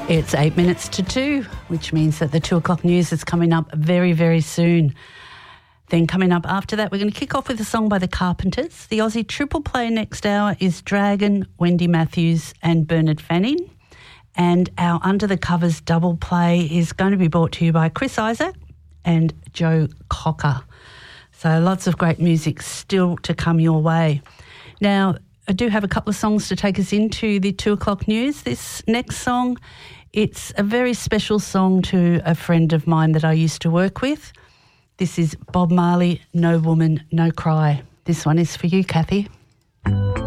It's 8 minutes to 2, which means that the 2 o'clock news is coming up very, very soon. Then coming up after that, we're going to kick off with a song by the Carpenters. The Aussie triple play next hour is Dragon, Wendy Matthews and Bernard Fanning. And our Under the Covers double play is going to be brought to you by Chris Isaac and Joe Cocker. So lots of great music still to come your way. Now, I do have a couple of songs to take us into the 2 o'clock news. This next song, it's a very special song to a friend of mine that I used to work with. This is Bob Marley, No Woman, No Cry. This one is for you, Kathy.